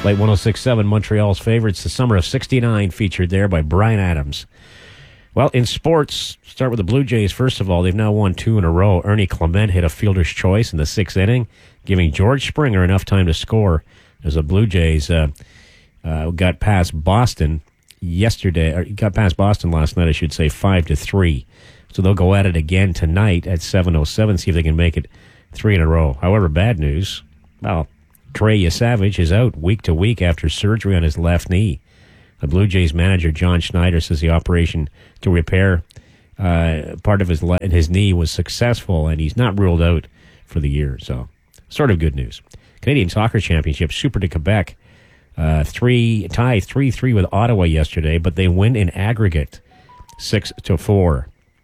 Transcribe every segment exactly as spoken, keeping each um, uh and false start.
Late one oh six point seven, Montreal's favorites. The Summer of sixty-nine featured there by Bryan Adams. Well, in sports, start with the Blue Jays. First of all, they've now won two in a row. Ernie Clement hit a fielder's choice in the sixth inning, giving George Springer enough time to score as the Blue Jays uh, uh, got past Boston yesterday, or got past Boston last night, I should say, five to three. So they'll go at it again tonight at seven oh seven, see if they can make it three in a row. However, bad news, well, Trey Yesavage is out week to week after surgery on his left knee. The Blue Jays manager, John Schneider, says the operation to repair uh, part of his le- his knee was successful, and he's not ruled out for the year. So, sort of good news. Canadian Soccer Championship, Super de Quebec, uh, three tie three three with Ottawa yesterday, but they win in aggregate six to four.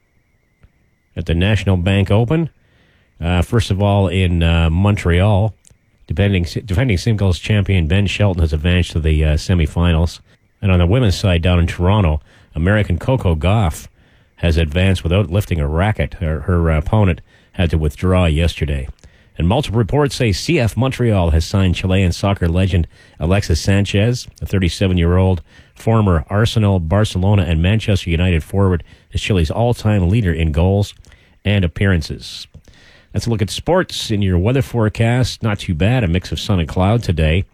At the National Bank Open, uh, first of all in uh, Montreal, defending defending singles champion Ben Shelton has advanced to the uh, semifinals. And on the women's side down in Toronto, American Coco Gauff has advanced without lifting a racket. Her, her opponent had to withdraw yesterday. And multiple reports say C F Montreal has signed Chilean soccer legend Alexis Sanchez, a thirty-seven-year-old former Arsenal, Barcelona, and Manchester United forward, is Chile's all-time leader in goals and appearances. Let's look at sports in your weather forecast. Not too bad, a mix of sun and cloud today.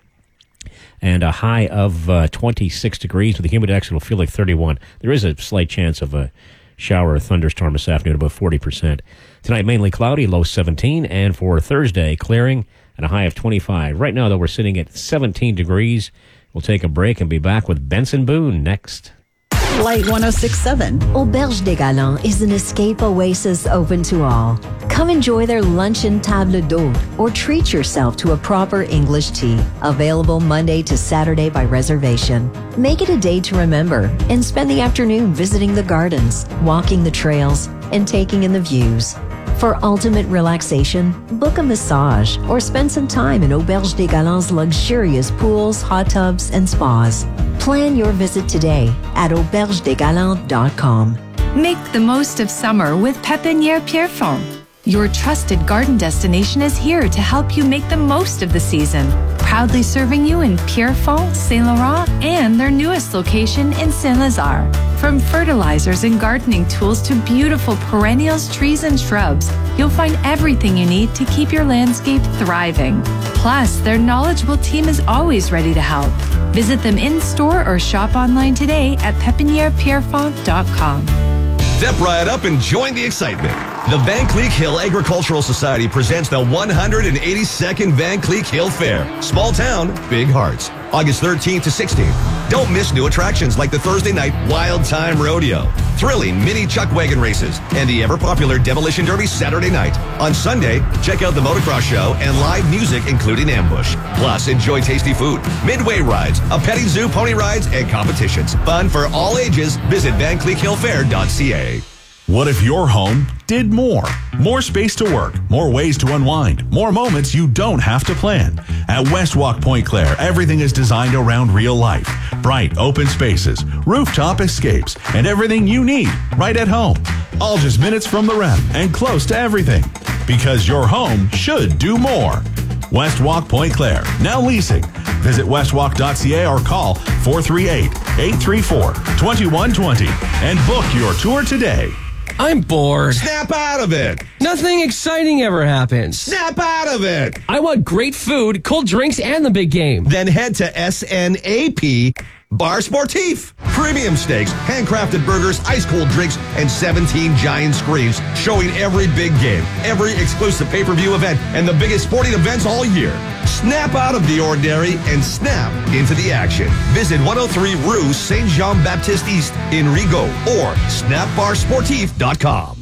And a high of uh, twenty-six degrees with a humid index. It'll feel like thirty-one. There is a slight chance of a shower or thunderstorm this afternoon, about forty percent. Tonight, mainly cloudy, low seventeen. And for Thursday, clearing and a high of twenty-five. Right now, though, we're sitting at seventeen degrees. We'll take a break and be back with Benson Boone next. Light one oh six point seven. Auberge des Galants is an escape oasis open to all. Come enjoy their luncheon table d'hôte or treat yourself to a proper English tea. Available Monday to Saturday by reservation. Make it a day to remember and spend the afternoon visiting the gardens, walking the trails, and taking in the views. For ultimate relaxation, book a massage or spend some time in Auberge des Galants' luxurious pools, hot tubs, and spas. Plan your visit today at auberge des galants dot com. Make the most of summer with Pépinière Pierrefonds. Your trusted garden destination is here to help you make the most of the season. Proudly serving you in Pierrefonds, Saint Laurent, and their newest location in Saint-Lazare. From fertilizers and gardening tools to beautiful perennials, trees, and shrubs, you'll find everything you need to keep your landscape thriving. Plus, their knowledgeable team is always ready to help. Visit them in-store or shop online today at pepiniere pierrefonds dot com. Step right up and join the excitement. The Van Cleek Hill Agricultural Society presents the one hundred eighty-second Van Cleek Hill Fair. Small town, big hearts. August thirteenth to sixteenth. Don't miss new attractions like the Thursday night Wild Time Rodeo, thrilling mini chuck wagon races, and the ever-popular Demolition Derby Saturday night. On Sunday, check out the motocross show and live music including ambush. Plus, enjoy tasty food, midway rides, a petting zoo, pony rides, and competitions. Fun for all ages. Visit van cleek hill fair dot c a. What if your home did more? More space to work, more ways to unwind, more moments you don't have to plan. At Westwalk Point Claire, everything is designed around real life. Bright, open spaces, rooftop escapes, and everything you need right at home. All just minutes from the rep and close to everything. Because your home should do more. Westwalk Point Claire, now leasing. Visit westwalk dot c a or call four three eight, eight three four, two one two zero and book your tour today. I'm bored. Snap out of it. Nothing exciting ever happens. Snap out of it. I want great food, cold drinks, and the big game. Then head to S N A P Bar Sportif. Premium steaks, handcrafted burgers, ice-cold drinks, and seventeen giant screens showing every big game, every exclusive pay-per-view event, and the biggest sporting events all year. Snap out of the ordinary and snap into the action. Visit one oh three Rue Saint Jean Baptiste East in Rigaud or snap bar sportif dot com.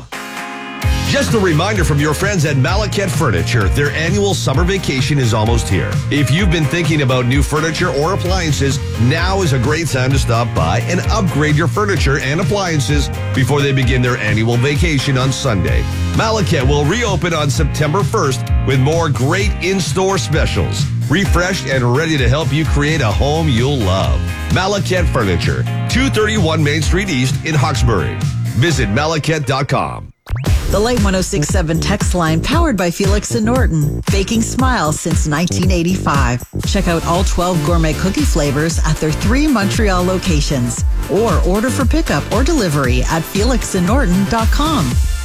Just a reminder from your friends at Malaket Furniture, their annual summer vacation is almost here. If you've been thinking about new furniture or appliances, now is a great time to stop by and upgrade your furniture and appliances before they begin their annual vacation on Sunday. Malaket will reopen on September first with more great in-store specials. Refreshed and ready to help you create a home you'll love. Malaket Furniture, two thirty-one Main Street East in Hawkesbury. Visit malaket dot com. The Light one oh six point seven text line powered by Felix and Norton. Baking smiles since nineteen eighty-five. Check out all twelve gourmet cookie flavors at their three Montreal locations. Or order for pickup or delivery at felix and norton dot com.